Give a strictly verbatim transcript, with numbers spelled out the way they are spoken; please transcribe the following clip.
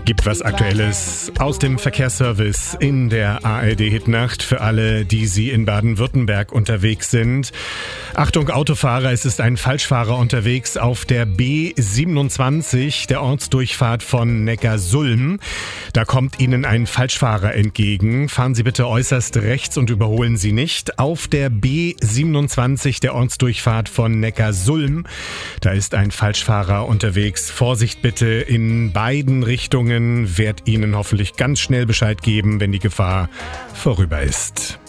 Gibt was Aktuelles aus dem Verkehrsservice in der A R D-Hitnacht für alle, die Sie in Baden-Württemberg unterwegs sind. Achtung Autofahrer, es ist ein Falschfahrer unterwegs auf der B siebenundzwanzig, der Ortsdurchfahrt von Neckarsulm. Da kommt Ihnen ein Falschfahrer entgegen. Fahren Sie bitte äußerst rechts und überholen Sie nicht. Auf der B siebenundzwanzig, der Ortsdurchfahrt von Neckarsulm, da ist ein Falschfahrer unterwegs. Vorsicht bitte in beiden Richtungen. Werd Ihnen hoffentlich ganz schnell Bescheid geben, wenn die Gefahr vorüber ist.